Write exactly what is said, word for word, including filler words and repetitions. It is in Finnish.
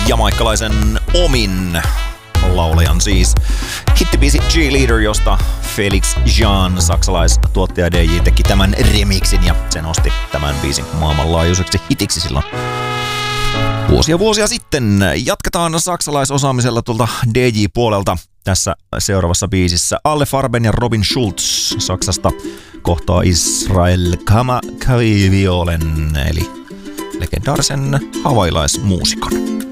jamaikkalaisen Omin laulajan siis. Hittibiisi G-Leader, josta Felix Jean, saksalaistuottaja D J, teki tämän remixin ja se nosti tämän biisin maailmanlaajuiseksi hitiksi silloin vuosia vuosia sitten. Jatketaan saksalaisosaamisella tuolta D J-puolelta tässä seuraavassa biisissä. Alle Farben ja Robin Schulz Saksasta kohtaa Israel Kama Kaviviolen, eli legendaarisen havailaismuusikon.